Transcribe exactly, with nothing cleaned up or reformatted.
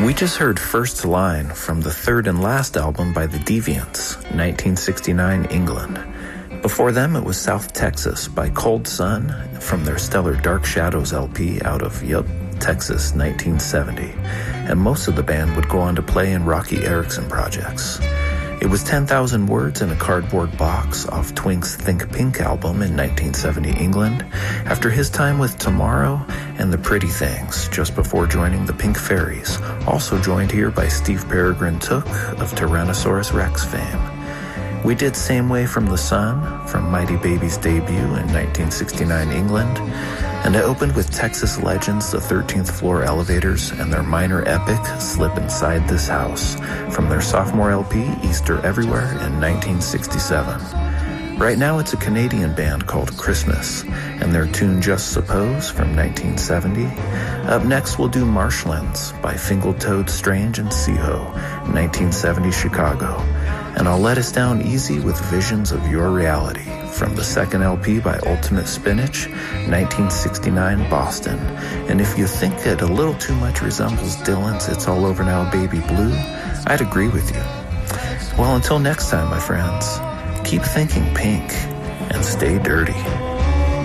We just heard First Line from the third and last album by The Deviants, nineteen sixty-nine, England. Before them, it was South Texas by Cold Sun from their stellar Dark Shadows L P out of, yup, Texas, nineteen seventy. And most of the band would go on to play in Rocky Erickson projects. It was ten thousand Words in a Cardboard Box off Twink's Think Pink album in nineteen seventy, England, after his time with Tomorrow and the Pretty Things, just before joining the Pink Fairies, also joined here by Steve Peregrine Took of Tyrannosaurus Rex fame. We did Same Way from the Sun from Mighty Baby's debut in nineteen sixty-nine, England, and I opened with Texas legends the thirteenth Floor Elevators and their minor epic Slip Inside This House from their sophomore L P Easter Everywhere in nineteen sixty-seven. Right now it's a Canadian band called Christmas and their tune Just Suppose from nineteen seventy. Up next we'll do Marshlands by Fingal Toad Strange and Seho, nineteen seventy Chicago. And I'll let us down easy with Visions of Your Reality from the second L P by Ultimate Spinach, nineteen sixty-nine, Boston. And if you think it a little too much resembles Dylan's It's All Over Now Baby Blue, I'd agree with you. Well, until next time, my friends, keep thinking pink and stay dirty.